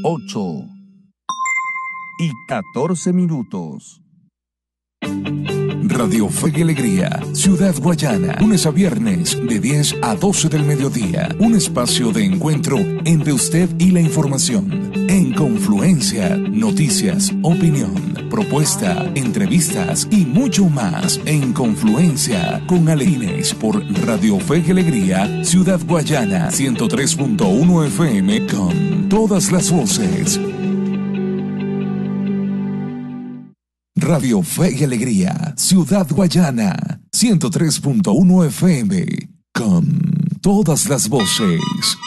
8:14. Radio Fe y Alegría, Ciudad Guayana, lunes a viernes de 10 a 12 del mediodía. Un espacio de encuentro entre usted y la información. En confluencia, noticias, opinión, propuesta, entrevistas y mucho más. En confluencia con Alegines por Radio Fe y Alegría, Ciudad Guayana, 103.1 FM con todas las voces. Radio Fe y Alegría, Ciudad Guayana, 103.1 FM, con todas las voces.